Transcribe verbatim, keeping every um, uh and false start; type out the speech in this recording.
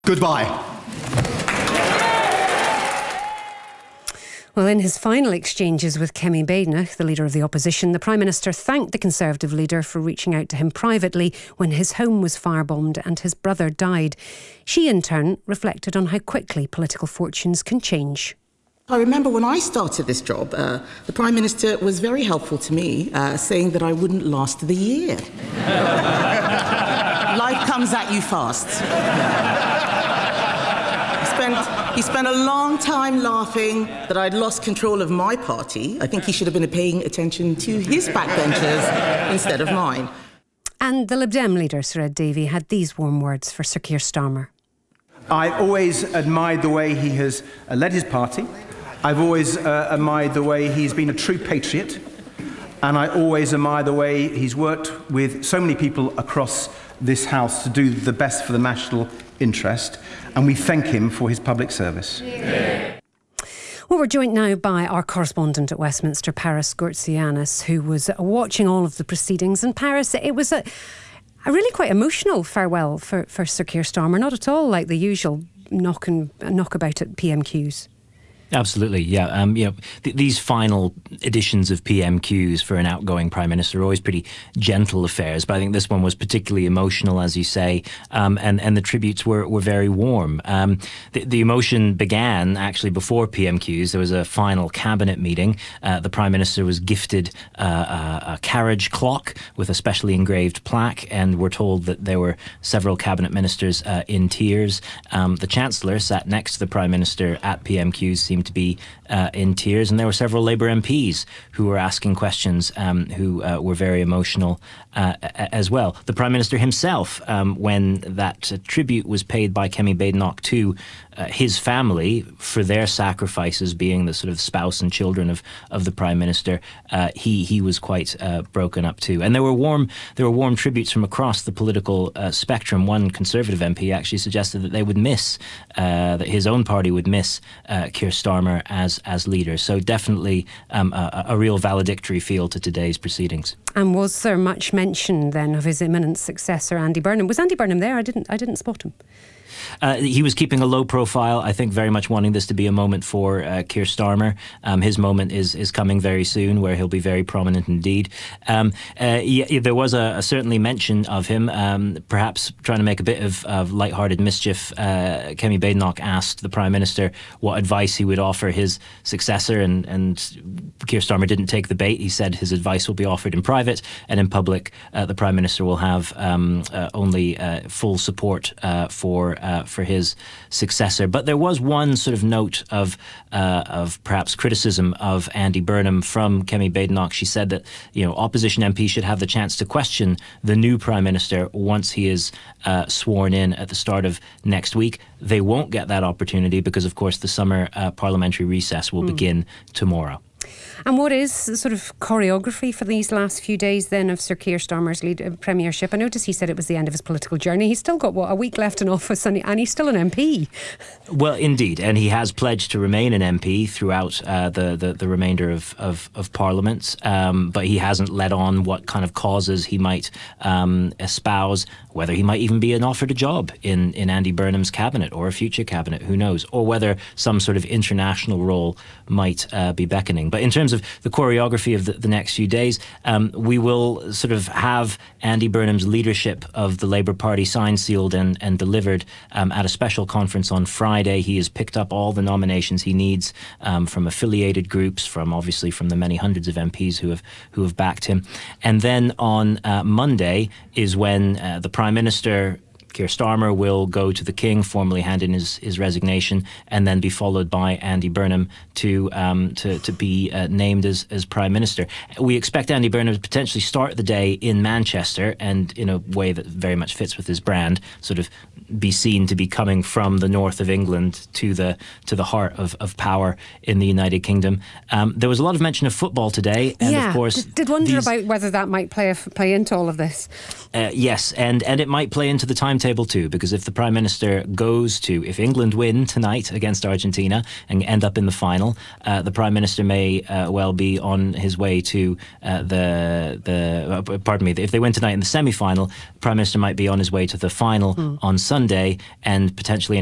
Goodbye. Well, in his final exchanges with Kemi Badenoch, the leader of the opposition, the Prime Minister thanked the Conservative leader for reaching out to him privately when his home was firebombed and his brother died. She, in turn, reflected on how quickly political fortunes can change. I remember when I started this job, uh, the Prime Minister was very helpful to me, uh, saying that I wouldn't last the year. Life comes at you fast. He spent, he spent a long time laughing that I'd lost control of my party. I think he should have been paying attention to his backbenchers instead of mine. And the Lib Dem leader, Sir Ed Davey, had these warm words for Sir Keir Starmer. I always admired the way he has uh, led his party. I've always uh, admired the way he's been a true patriot. And I always admire the way he's worked with so many people across this House to do the best for the national interest. And we thank him for his public service. Yeah. Well, we're joined now by our correspondent at Westminster, Paris Gourtsianis, who was watching all of the proceedings. And Paris, it was a, a really quite emotional farewell for, for Sir Keir Starmer, not at all like the usual knock and knockabout at P M Qs. Absolutely, yeah. Um, you know, th- these final editions of P M Qs for an outgoing Prime Minister are always pretty gentle affairs, but I think this one was particularly emotional, as you say, um, and, and the tributes were, were very warm. Um, the, the emotion began actually before P M Qs. There was a final cabinet meeting. Uh, the Prime Minister was gifted uh, a, a carriage clock with a specially engraved plaque, and we're told that there were several cabinet ministers uh, in tears. Um, the Chancellor sat next to the Prime Minister at P M Qs, seemed to be uh, in tears, and there were several Labour M Ps who were asking questions, um, who uh, were very emotional uh, as well. The Prime Minister himself, um, when that uh, tribute was paid by Kemi Badenoch to uh, his family for their sacrifices, being the sort of spouse and children of, of the Prime Minister, uh, he he was quite uh, broken up too. And there were warm there were warm tributes from across the political uh, spectrum. One Conservative M P actually suggested that they would miss uh, that his own party would miss uh, Keir Starmer as as leader. So definitely um, a, a real valedictory feel to today's proceedings. And was there much mention then of his imminent successor, Andy Burnham? Was Andy Burnham there? I didn't I didn't spot him. Uh, he was keeping a low profile, I think, very much wanting this to be a moment for uh, Keir Starmer. Um, his moment is is coming very soon, where he'll be very prominent indeed. Um, uh, yeah, there was a, a certainly mention of him, um, perhaps trying to make a bit of, of lighthearted mischief. Uh, Kemi Badenoch asked the Prime Minister what advice he would offer his successor, and, and Keir Starmer didn't take the bait. He said his advice will be offered in private, and in public, uh, the Prime Minister will have um, uh, only uh, full support uh, for uh, for his successor. But there was one sort of note of uh, of perhaps criticism of Andy Burnham from Kemi Badenoch. She said that, you know, opposition M Ps should have the chance to question the new Prime Minister once he is uh, sworn in at the start of next week. They won't get that opportunity because, of course, the summer uh, parliamentary recess will mm. begin tomorrow. And what is the sort of choreography for these last few days then of Sir Keir Starmer's lead, uh, premiership? I noticed he said it was the end of his political journey. He's still got, what, a week left in office, and, he, and he's still an M P. Well, indeed, and he has pledged to remain an M P throughout uh, the, the the remainder of of, of Parliament, um, but he hasn't let on what kind of causes he might um, espouse, whether he might even be an offered a job in, in Andy Burnham's cabinet or a future cabinet, who knows, or whether some sort of international role might uh, be beckoning. But in terms of the choreography of the, the next few days, um, we will sort of have Andy Burnham's leadership of the Labour Party signed, sealed and, and delivered um, at a special conference on Friday. He has picked up all the nominations he needs um, from affiliated groups, from obviously from the many hundreds of M Ps who have who have backed him. And then on uh, Monday is when uh, the Prime Minister, Keir Starmer, will go to the King, formally hand in his, his resignation, and then be followed by Andy Burnham to um, to, to be uh, named as, as Prime Minister. We expect Andy Burnham to potentially start the day in Manchester, and in a way that very much fits with his brand, sort of be seen to be coming from the north of England to the to the heart of, of power in the United Kingdom. Um, there was a lot of mention of football today, and yeah, of course, did, did wonder these, about whether that might play a, play into all of this. Uh, yes, and and it might play into the time timetable too, because if the Prime Minister goes to, if England win tonight against Argentina and end up in the final, uh, the Prime Minister may uh, well be on his way to uh, the, the uh, pardon me, if they win tonight in the semi-final, the Prime Minister might be on his way to the final mm. on Sunday and potentially